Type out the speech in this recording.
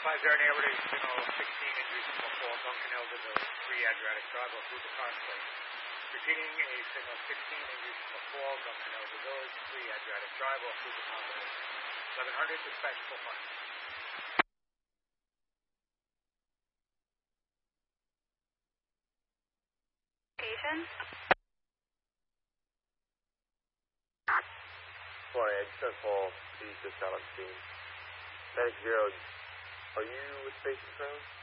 50 neighborhood, signal 16 injuries from a fall, Duncan Elderville, 3 Adriatic Drive, off through the car place. Repeating a signal 16 injuries from a fall, Duncan Elderville, 3 Adriatic Drive, off through the car place. 1100, dispatch full fire. Station. Sorry, I just got a call. Please just got on scene. Medic 0, are you with Station Crown?